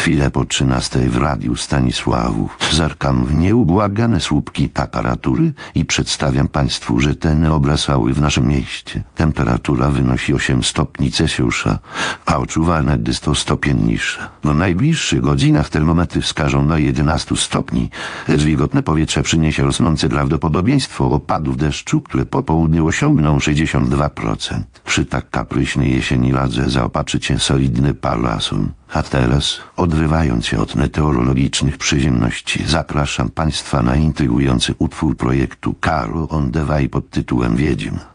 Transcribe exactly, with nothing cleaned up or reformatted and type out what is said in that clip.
Chwilę po trzynastej w radiu Stanisławów zerkam w nieubłagane słupki aparatury i przedstawiam państwu rzetelny obraz ały w naszym mieście. Temperatura wynosi osiem stopni Celsjusza, a odczuwalne gdy sto stopień niższa. W najbliższych godzinach termometry wskażą na jedenaście stopni, lecz wilgotne powietrze przyniesie rosnące prawdopodobieństwo opadów deszczu, które po południu osiągną sześćdziesiąt dwa procent. Przy tak kapryśnej jesieni radzę zaopatrzyć się solidny parasol. A teraz, odrywając się od meteorologicznych przyziemności, zapraszam państwa na intrygujący utwór projektu Caro on the Wye pod tytułem Wiedźm.